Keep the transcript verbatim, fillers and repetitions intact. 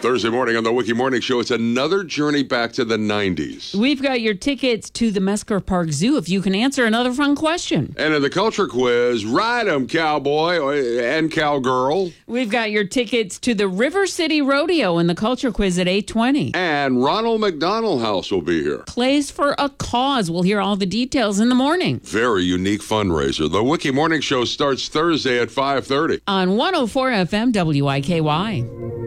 Thursday morning on the Wiki Morning Show, it's another journey back to the nineties. We've got your tickets to the Mesker Park Zoo if you can answer another fun question. And in the culture quiz, ride 'em, cowboy and cowgirl. We've got your tickets to the River City Rodeo in the culture quiz at eight twenty. And Ronald McDonald House will be here. Plays for a Cause. We'll hear all the details in the morning. Very unique fundraiser. The Wiki Morning Show starts Thursday at five thirty. On one oh four F M W I K Y.